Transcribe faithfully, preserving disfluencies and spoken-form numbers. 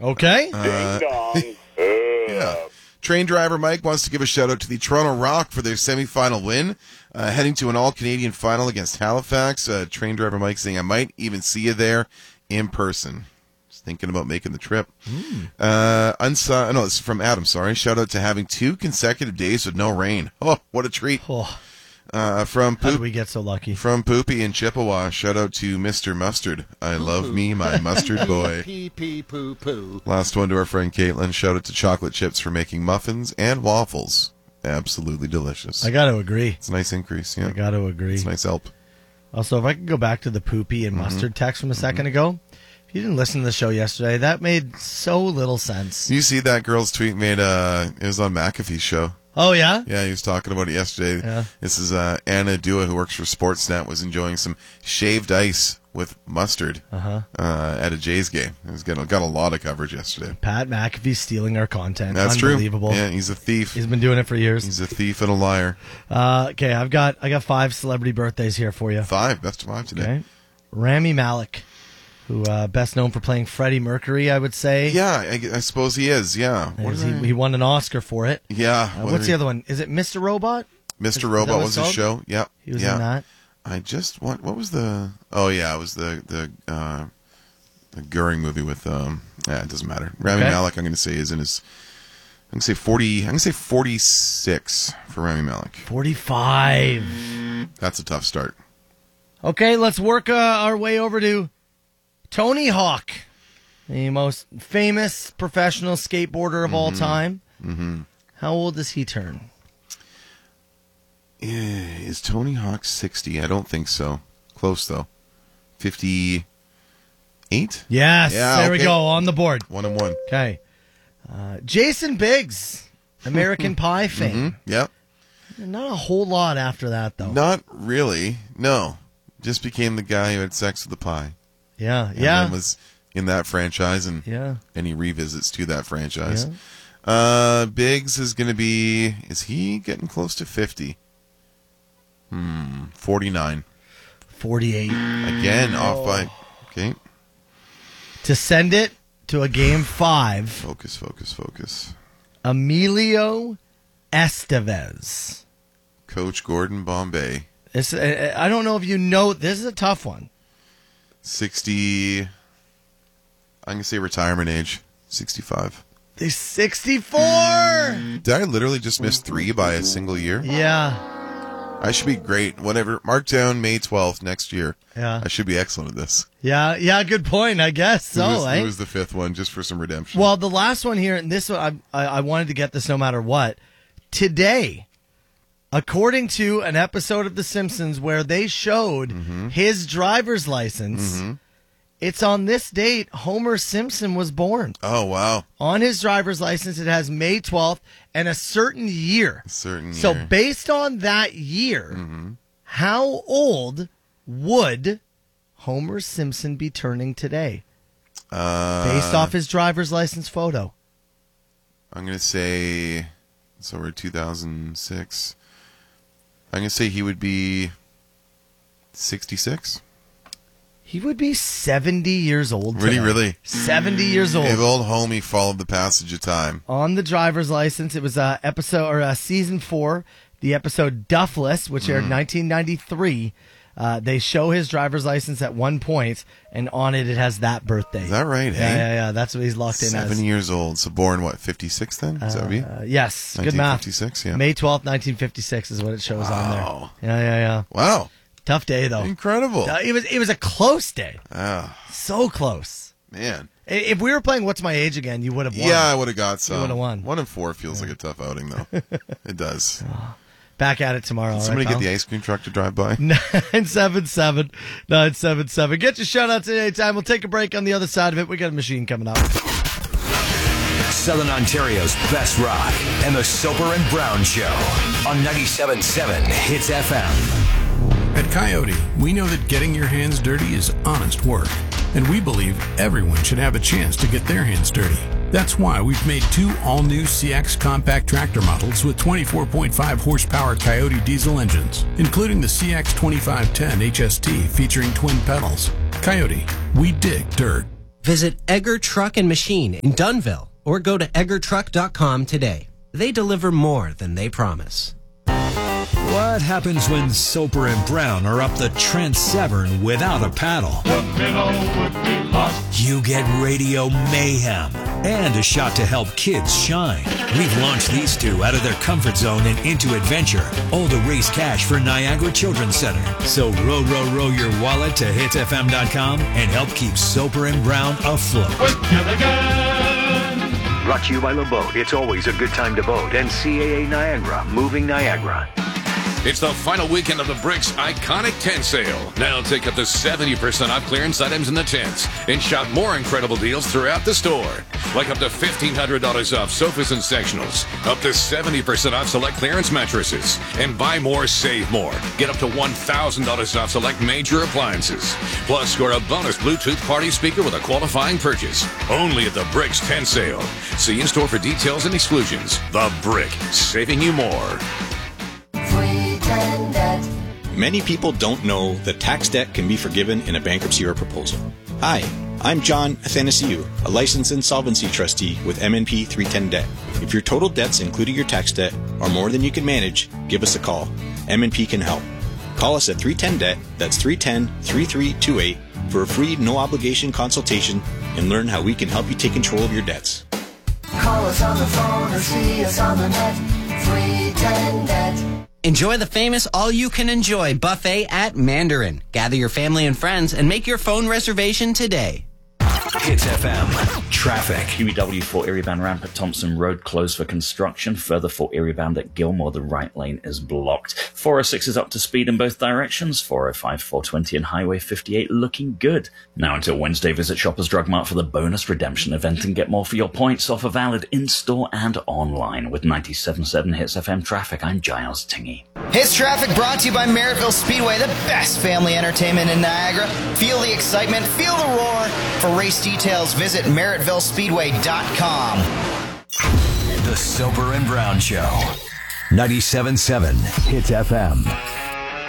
Okay. Uh, Ding dong. Uh, yeah. Train driver Mike wants to give a shout out to the Toronto Rock for their semifinal win, uh, heading to an all-Canadian final against Halifax. Uh, train driver Mike saying, I might even see you there in person. Just thinking about making the trip. Mm. Uh, unsi- no, this is from Adam, sorry. Shout out to having two consecutive days with no rain. Oh, what a treat. Oh, Uh, from how did Poop- we get so lucky? From Poopy in Chippewa, shout out to Mister Mustard. I love me, my mustard boy. Pee pee poo poo. Last one to our friend Caitlin. Shout out to Chocolate Chips for making muffins and waffles. Absolutely delicious. I got to agree. It's a nice increase, yeah. I got to agree. It's a nice help. Also, if I could go back to the poopy and Mm-hmm. mustard text from a second ago, if you didn't listen to the show yesterday, that made so little sense. You see that girl's tweet made, uh, it was on McAfee's show. Oh, yeah? Yeah, he was talking about it yesterday. Yeah. This is uh, Anna Dua, who works for Sportsnet, was enjoying some shaved ice with mustard Uh-huh. uh, at a Jays game. It was got, got a lot of coverage yesterday. Pat McAfee stealing our content. That's Unbelievable. true. Yeah, he's a thief. He's been doing it for years. He's a thief and a liar. Uh, okay, I've got I got five celebrity birthdays here for you. Five, best of five today. Okay. Rami Malek, who uh, best known for playing Freddie Mercury, I would say. Yeah, I, I suppose he is. Yeah. What is he, that? he won an Oscar for it. Yeah. Uh, what what's are the he- other one? Is it Mister Robot? Mister Is- is that Robot what was it's his called? show. Yeah. He was yeah. in that. I just what what was the oh yeah it was the the uh, the Goering movie with um yeah it doesn't matter. Rami Okay. Malek I'm going to say is in his I'm going to say forty I'm going to say forty-six for Rami Malek. forty-five. That's a tough start. Okay, let's work uh, our way over to Tony Hawk, the most famous professional skateboarder of all time. Mm-hmm. How old does he turn? Eh, Is Tony Hawk sixty? I don't think so. Close though. fifty-eight? Yes, Yeah, there we okay. go, on the board. One and one. Okay. Uh, Jason Biggs, American Pie fame. Mm-hmm. Yep. Not a whole lot after that, though. Not really. No. Just became the guy who had sex with the pie. Yeah, And yeah. then was in that franchise and Yeah. any revisits to that franchise. Yeah. Uh, Biggs is going to be, is he getting close to fifty? Hmm, forty-nine. forty-eight. Again, off by, okay, To send it to a game five, focus, focus, focus. Emilio Estevez. Coach Gordon Bombay, This, uh, I don't know if you know, this is a tough one. sixty, I'm going to say retirement age, sixty-five. He's sixty-four. Did I literally just miss three by a single year? Yeah, I should be great. Whatever. Mark down May twelfth next year. yeah, I should be excellent at this. yeah, yeah. Good point. I guess so. who, was, eh? who was the fifth one, just for some redemption? Well, the last one here, and this one, I, I, I wanted to get this no matter what. Today, according to an episode of The Simpsons where they showed Mm-hmm. his driver's license, it's on this date Homer Simpson was born. Oh, wow. On his driver's license, it has May twelfth and a certain year. A certain So, year. based on that year, Mm-hmm. how old would Homer Simpson be turning today? Uh, Based off his driver's license photo. I'm going to say, so we're two thousand six. I'm going to say he would be sixty-six. He would be seventy years old. Really, today. really? seventy years old. If old homie followed the passage of time. On the driver's license, it was uh, episode or uh, season four, the episode Duffless, which aired in nineteen ninety-three. Uh, they show his driver's license at one point, and on it, it has that birthday. Is that right, Yeah, eh? yeah, yeah. That's what he's locked in Seven as. years old. So born, what, fifty-six then? Is that what it be? Uh, yes, good math. nineteen fifty-six, yeah. May twelfth, nineteen fifty-six is what it shows on Wow. there. Yeah, yeah, yeah. Wow. Tough day though. Incredible. Uh, it was it was a close day. Ah, So close. man. I- If we were playing What's My Age again, you would have won. Yeah, I would have got some. would've won. One and four feels like a tough outing, though. It does. Back at it tomorrow. Did all somebody right, get the ice cream truck to drive by? nine seven seven, nine seven seven. Get your shout outs at any time. We'll take a break on the other side of it. We got a machine coming up. Southern Ontario's best rock and the Soper and Brown Show on ninety-seven point seven Hits F M. At Coyote, we know that getting your hands dirty is honest work, and we believe everyone should have a chance to get their hands dirty. That's why we've made two all-new C X compact tractor models with twenty-four point five horsepower Coyote diesel engines, including the C X twenty-five ten H S T featuring twin pedals. Coyote, we dig dirt. Visit Egger Truck and Machine in Dunnville or go to egger truck dot com today. They deliver more than they promise. What happens when Soper and Brown are up the Trent Severn without a paddle? The minnow would be lost. You get radio mayhem and a shot to help kids shine. We've launched these two out of their comfort zone and into adventure, all to raise cash for Niagara Children's Center. So row, row, row your wallet to hits f m dot com and help keep Soper and Brown afloat. With Gilligan. Brought to you by LeBoat. It's always a good time to boat. And C A A Niagara, moving Niagara. It's the final weekend of the Bricks Iconic Tent Sale. Now take up to seventy percent off clearance items in the tents and shop more incredible deals throughout the store. Like up to fifteen hundred dollars off sofas and sectionals, up to seventy percent off select clearance mattresses, and buy more, save more. Get up to one thousand dollars off select major appliances. Plus, score a bonus Bluetooth party speaker with a qualifying purchase. Only at the Bricks Tent Sale. See in-store for details and exclusions. The Brick, saving you more. Many people don't know that tax debt can be forgiven in a bankruptcy or proposal. Hi, I'm John Athanasiou, a licensed insolvency trustee with M N P three ten Debt. If your total debts, including your tax debt, are more than you can manage, give us a call. M N P can help. Call us at three ten debt, that's three one zero, three three two eight, for a free no-obligation consultation and learn how we can help you take control of your debts. Call us on the phone or see us on the net, three ten debt. Enjoy the famous all-you-can-enjoy buffet at Mandarin. Gather your family and friends and make your phone reservation today. Hits F M. Traffic. Q E W for Erie-bound ramp at Thompson Road closed for construction. Further for Erie-bound at Gilmore, the right lane is blocked. four oh six is up to speed in both directions. four oh five, four twenty and Highway fifty-eight looking good. Now until Wednesday, visit Shoppers Drug Mart for the bonus redemption event and get more for your points. Offer valid in-store and online. With ninety-seven point seven Hits F M traffic, I'm Giles Tingy. Hits Traffic brought to you by Merrittville Speedway, the best family entertainment in Niagara. Feel the excitement, feel the roar. For race details, visit merrittville speedway dot com. The Soper and Brown Show. ninety-seven point seven Hits F M.